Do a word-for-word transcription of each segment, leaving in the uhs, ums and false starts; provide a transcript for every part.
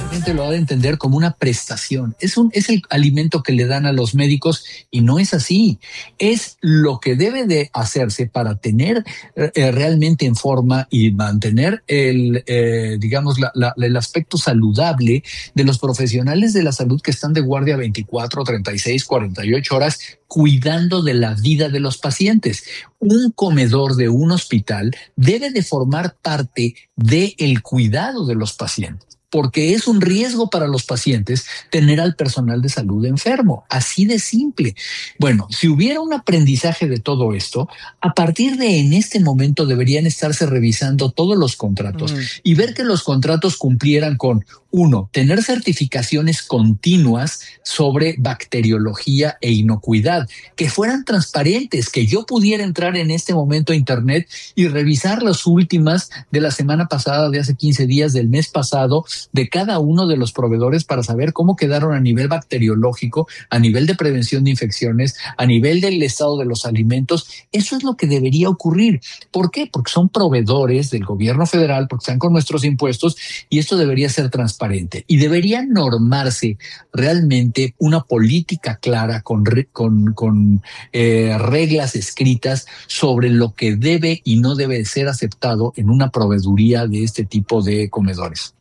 Realmente lo ha de entender como una prestación. Es un, es el alimento que le dan a los médicos y no es así. Es lo que debe de hacerse para tener eh, realmente en forma y mantener el, eh, digamos, la, la, el aspecto saludable de los profesionales de la salud que están de guardia veinticuatro, treinta y seis, cuarenta y ocho horas cuidando de la vida de los pacientes. Un comedor de un hospital debe de formar parte del cuidado de los pacientes, porque es un riesgo para los pacientes tener al personal de salud enfermo, así de simple. Bueno, si hubiera un aprendizaje de todo esto, a partir de en este momento deberían estarse revisando todos los contratos mm. y ver que los contratos cumplieran con, uno, tener certificaciones continuas sobre bacteriología e inocuidad, que fueran transparentes, que yo pudiera entrar en este momento a internet y revisar las últimas de la semana pasada, de hace quince días, del mes pasado, de cada uno de los proveedores para saber cómo quedaron a nivel bacteriológico, a nivel de prevención de infecciones, a nivel del estado de los alimentos. Eso es lo que debería ocurrir. ¿Por qué? Porque son proveedores del gobierno federal, porque están con nuestros impuestos y esto debería ser transparente. Y debería normarse realmente una política clara con, con, con eh, reglas escritas sobre lo que debe y no debe ser aceptado en una proveeduría de este tipo de comedores.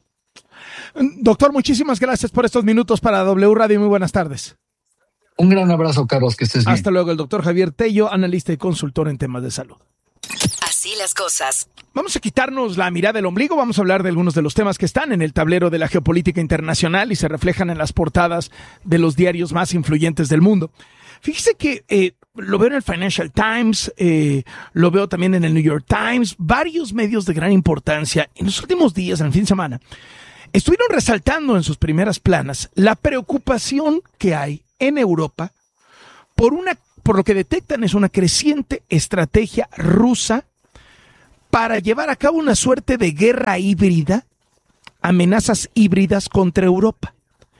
Doctor, muchísimas gracias por estos minutos para W Radio y muy buenas tardes. Un gran abrazo, Carlos, que estés bien. Hasta luego, el doctor Javier Tello, analista y consultor en temas de salud. Así las cosas. Vamos a quitarnos la mirada del ombligo, vamos a hablar de algunos de los temas que están en el tablero de la geopolítica internacional y se reflejan en las portadas de los diarios más influyentes del mundo. Fíjese que eh, lo veo en el Financial Times, eh, lo veo también en el New York Times, varios medios de gran importancia en los últimos días, en el fin de semana, estuvieron resaltando en sus primeras planas la preocupación que hay en Europa por una, por lo que detectan es una creciente estrategia rusa para llevar a cabo una suerte de guerra híbrida, amenazas híbridas contra Europa.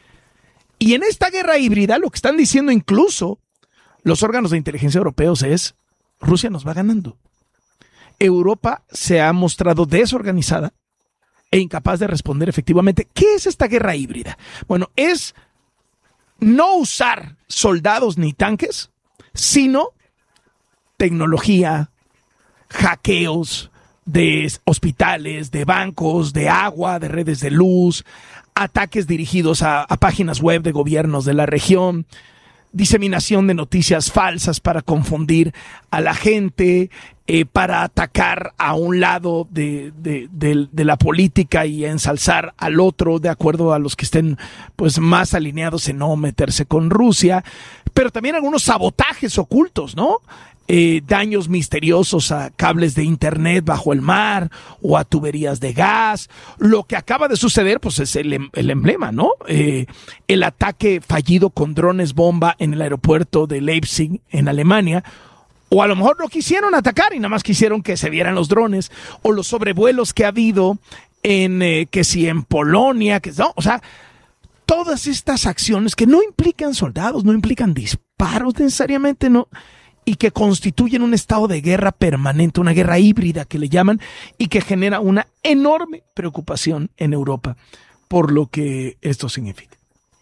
Y en esta guerra híbrida, lo que están diciendo incluso los órganos de inteligencia europeos es, Rusia nos va ganando. Europa se ha mostrado desorganizada e incapaz de responder efectivamente. ¿Qué es esta guerra híbrida? Bueno, es no usar soldados ni tanques, sino tecnología, hackeos de hospitales, de bancos, de agua, de redes de luz, ataques dirigidos a, a páginas web de gobiernos de la región, diseminación de noticias falsas para confundir a la gente, eh, para atacar a un lado de, de, de, de la política y ensalzar al otro de acuerdo a los que estén pues más alineados en no meterse con Rusia, pero también algunos sabotajes ocultos, ¿no? Eh, daños misteriosos a cables de internet bajo el mar o a tuberías de gas. Lo que acaba de suceder, pues es el, el emblema, ¿no? Eh, el ataque fallido con drones bomba en el aeropuerto de Leipzig, en Alemania. O a lo mejor no quisieron atacar y nada más quisieron que se vieran los drones. O los sobrevuelos que ha habido en, eh, que si en Polonia, que no, o sea, todas estas acciones que no implican soldados, no implican disparos necesariamente, no, y que constituyen un estado de guerra permanente, una guerra híbrida que le llaman, y que genera una enorme preocupación en Europa por lo que esto significa.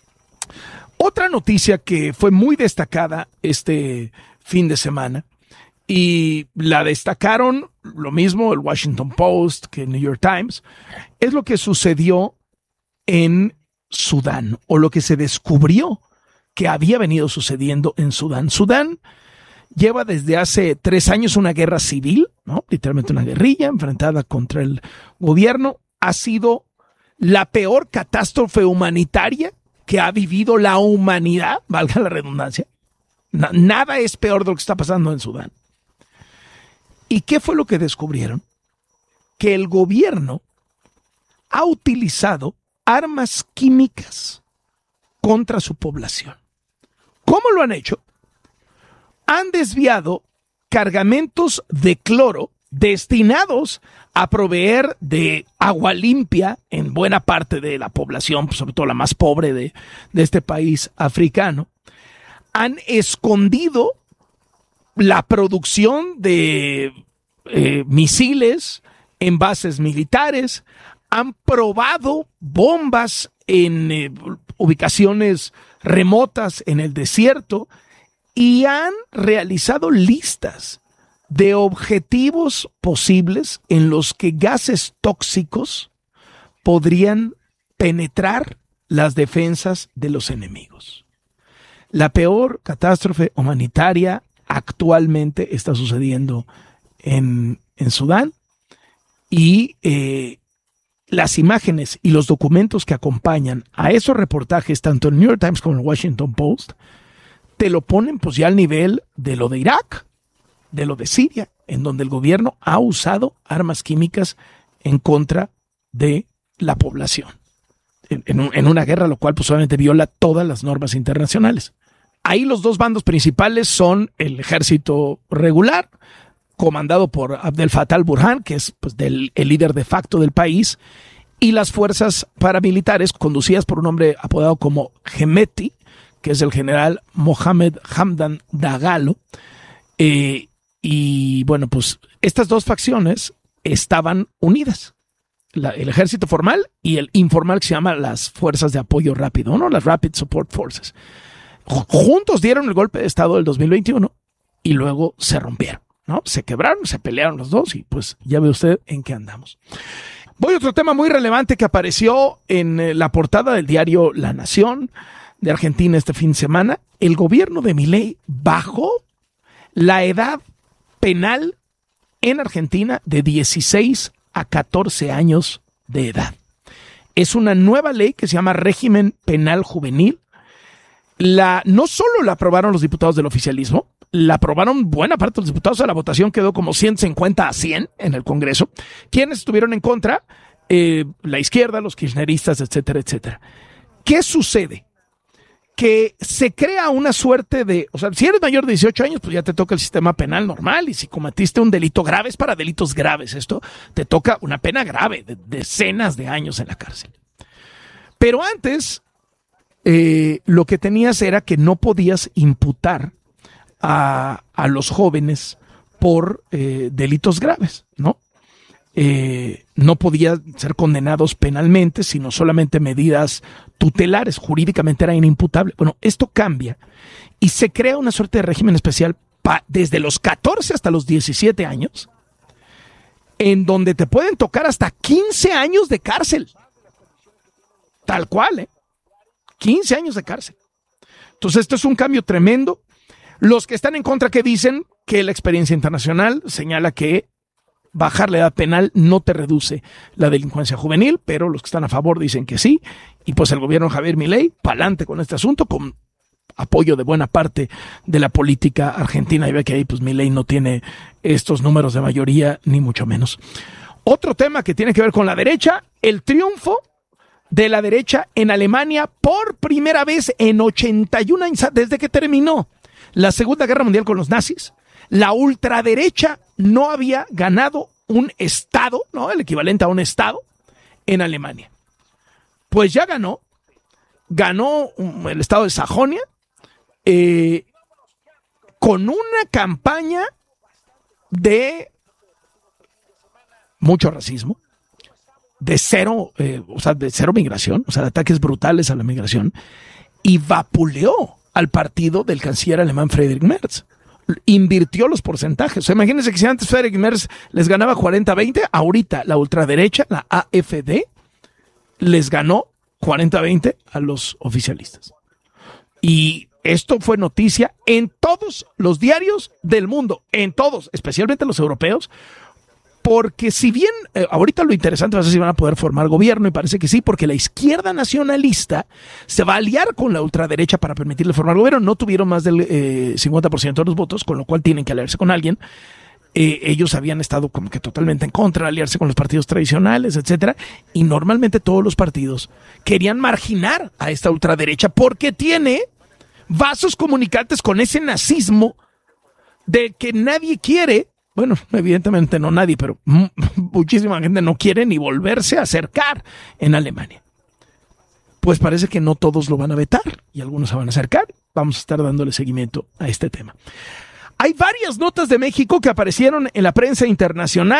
Otra noticia que fue muy destacada este fin de semana, y la destacaron lo mismo el Washington Post que el New York Times, es lo que sucedió en Sudán, o lo que se descubrió que había venido sucediendo en Sudán. Sudán lleva desde hace tres años una guerra civil, ¿no? Literalmente una guerrilla enfrentada contra el gobierno. Ha sido la peor catástrofe humanitaria que ha vivido la humanidad, valga la redundancia. Na- nada es peor de lo que está pasando en Sudán. ¿Y qué fue lo que descubrieron? Que el gobierno ha utilizado armas químicas contra su población. ¿Cómo lo han hecho? Han desviado cargamentos de cloro destinados a proveer de agua limpia en buena parte de la población, sobre todo la más pobre de, de este país africano. Han escondido la producción de eh, misiles en bases militares, han probado bombas en eh, ubicaciones remotas en el desierto y han realizado listas de objetivos posibles en los que gases tóxicos podrían penetrar las defensas de los enemigos. La peor catástrofe humanitaria actualmente está sucediendo en, en Sudán y eh, las imágenes y los documentos que acompañan a esos reportajes, tanto en el New York Times como en el Washington Post, te lo ponen pues ya al nivel de lo de Irak, de lo de Siria, en donde el gobierno ha usado armas químicas en contra de la población. En, en, un, en una guerra, lo cual pues obviamente viola todas las normas internacionales. Ahí los dos bandos principales son el ejército regular, comandado por Abdel Fattah al-Burhan, que es pues, del, el líder de facto del país, y las fuerzas paramilitares conducidas por un hombre apodado como Hemeti, que es el general Mohamed Hamdan Dagalo. Eh, y bueno, pues estas dos facciones estaban unidas. La, el ejército formal y el informal, que se llama las fuerzas de apoyo rápido, ¿no? Las Rapid Support Forces. Juntos dieron el golpe de estado del dos mil veintiuno y luego se rompieron, ¿no? Se quebraron, se pelearon los dos y pues ya ve usted en qué andamos. Voy a otro tema muy relevante que apareció en la portada del diario La Nación de Argentina este fin de semana. El gobierno de Milei bajó la edad penal en Argentina de dieciséis a catorce años de edad. Es una nueva ley que se llama Régimen Penal Juvenil. La, no solo la aprobaron los diputados del oficialismo, la aprobaron buena parte de los diputados. A la votación quedó como ciento cincuenta a cien en el Congreso. ¿Quiénes estuvieron en contra? Eh, la izquierda, los kirchneristas, etcétera, etcétera. ¿Qué sucede? Que se crea una suerte de, o sea, si eres mayor de dieciocho años, pues ya te toca el sistema penal normal, y si cometiste un delito grave, es para delitos graves esto, te toca una pena grave de decenas de años en la cárcel. Pero antes, eh, lo que tenías era que no podías imputar a, a los jóvenes por eh, delitos graves, ¿no? Eh, no podían ser condenados penalmente, sino solamente medidas tutelares. Jurídicamente era inimputable. Bueno, esto cambia y se crea una suerte de régimen especial pa, desde los catorce hasta los diecisiete años, en donde te pueden tocar hasta quince años de cárcel. Tal cual, ¿eh? quince años de cárcel. Entonces, esto es un cambio tremendo. Los que están en contra, que dicen que la experiencia internacional señala que bajar la edad penal no te reduce la delincuencia juvenil, pero los que están a favor dicen que sí. Y pues el gobierno de Javier Milei, pa'lante con este asunto, con apoyo de buena parte de la política argentina. Y ve que ahí pues Milei no tiene estos números de mayoría, ni mucho menos. Otro tema que tiene que ver con la derecha, el triunfo de la derecha en Alemania por primera vez en ochenta y un años, desde que terminó la Segunda Guerra Mundial con los nazis. La ultraderecha no había ganado un estado, ¿no? El equivalente a un estado en Alemania. Pues ya ganó, ganó el estado de Sajonia, eh, con una campaña de mucho racismo, de cero, eh, o sea, de cero migración, o sea, de ataques brutales a la migración, y vapuleó al partido del canciller alemán Friedrich Merz. Invirtió los porcentajes. O sea, imagínense que si antes Friedrich Merz les ganaba cuarenta a veinte, ahorita la ultraderecha, la A F D, les ganó cuarenta a veinte a los oficialistas. Y esto fue noticia en todos los diarios del mundo, en todos, especialmente los europeos, porque si bien eh, ahorita lo interesante va a ser si van a poder formar gobierno, y parece que sí, porque la izquierda nacionalista se va a aliar con la ultraderecha para permitirle formar gobierno. No tuvieron más del eh, cincuenta por ciento de los votos, con lo cual tienen que aliarse con alguien. Eh, ellos habían estado como que totalmente en contra de aliarse con los partidos tradicionales, etcétera, y normalmente todos los partidos querían marginar a esta ultraderecha porque tiene vasos comunicantes con ese nazismo de que nadie quiere. Bueno, evidentemente no nadie, pero muchísima gente no quiere ni volverse a acercar en Alemania. Pues parece que no todos lo van a vetar y algunos se van a acercar. Vamos a estar dándole seguimiento a este tema. Hay varias notas de México que aparecieron en la prensa internacional.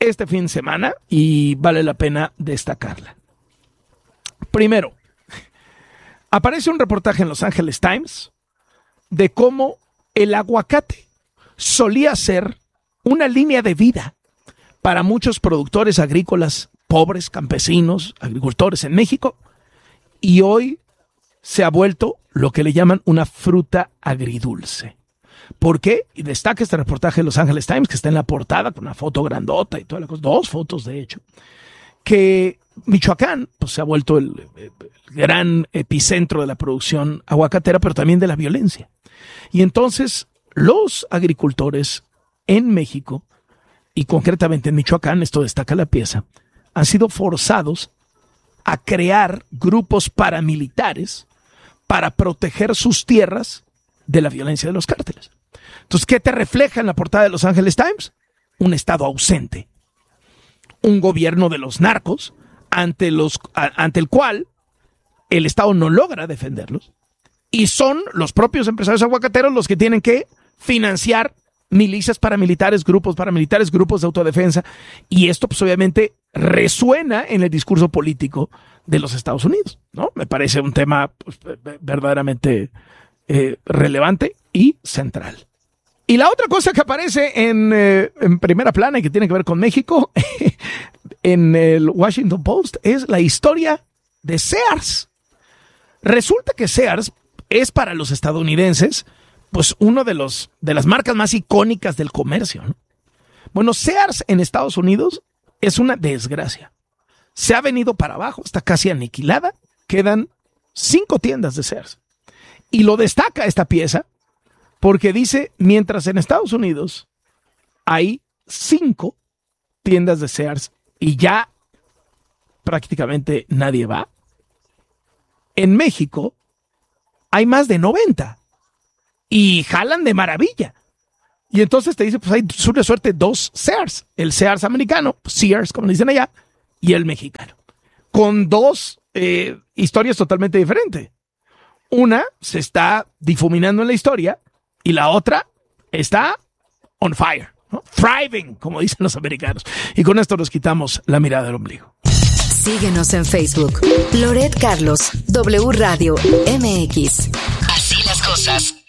este fin de semana y vale la pena destacarla. Primero, aparece un reportaje en Los Angeles Times de cómo el aguacate solía ser una línea de vida para muchos productores agrícolas pobres, campesinos, agricultores en México, y hoy se ha vuelto lo que le llaman una fruta agridulce. ¿Por qué? Y destaca este reportaje de Los Angeles Times, que está en la portada con una foto grandota y toda la cosa, dos fotos de hecho, que Michoacán pues, se ha vuelto el, el gran epicentro de la producción aguacatera, pero también de la violencia. Y entonces los agricultores en México, y concretamente en Michoacán, esto destaca la pieza, han sido forzados a crear grupos paramilitares para proteger sus tierras de la violencia de los cárteles. Entonces, ¿qué te refleja en la portada de Los Angeles Times? Un Estado ausente. Un gobierno de los narcos ante, los, a, ante el cual el Estado no logra defenderlos. Y son los propios empresarios aguacateros los que tienen que financiar milicias paramilitares, grupos paramilitares, grupos de autodefensa. Y esto, pues obviamente, resuena en el discurso político de los Estados Unidos, ¿no? Me parece un tema pues, verdaderamente eh, relevante y central. Y la otra cosa que aparece en, eh, en primera plana y que tiene que ver con México en el Washington Post es la historia de Sears. Resulta que Sears es para los estadounidenses pues uno de los de las marcas más icónicas del comercio, ¿no? Bueno, Sears en Estados Unidos es una desgracia. Se ha venido para abajo, está casi aniquilada. Quedan cinco tiendas de Sears. Y lo destaca esta pieza porque dice, mientras en Estados Unidos hay cinco tiendas de Sears y ya prácticamente nadie va, en México hay más de noventa y jalan de maravilla. Y entonces te dice, pues hay suerte, suerte dos Sears, el Sears americano, Sears como le dicen allá, y el mexicano, con dos eh, historias totalmente diferentes. Una se está difuminando en la historia y la otra está on fire, ¿no? Thriving, como dicen los americanos. Y con esto nos quitamos la mirada del ombligo. Síguenos en Facebook. Loret Carlos, W Radio M X. Así las cosas.